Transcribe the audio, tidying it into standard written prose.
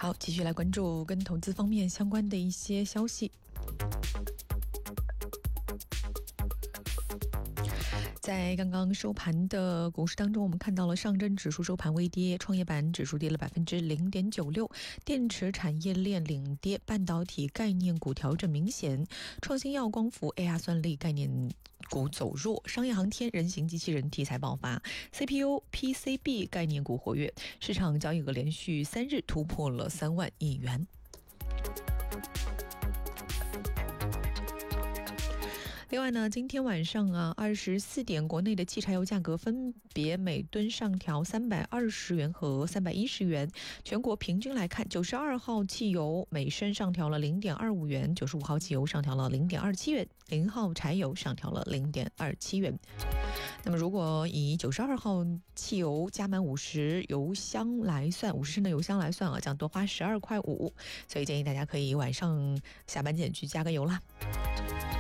好，继续来关注跟投资方面相关的一些消息。在刚刚收盘的股市当中，我们看到了上证指数收盘微跌，创业板指数跌了0.96%，电池产业链领跌，半导体概念股调整明显，创新药、光伏、AR 算力概念股走弱，商业航天、人形机器人题材爆发 ，CPU、PCB 概念股活跃，市场交易额连续3日突破了3万亿元。另外呢，今天晚上24点，国内的汽柴油价格分别每吨上调320元和310元。全国平均来看，92号汽油每升上调了0.25元，95号汽油上调了0.27元，0号柴油上调了0.27元。那么如果以92号汽油加满50油箱来算，50升的油箱来算将多花12.5块，所以建议大家可以晚上下班前去加个油啦。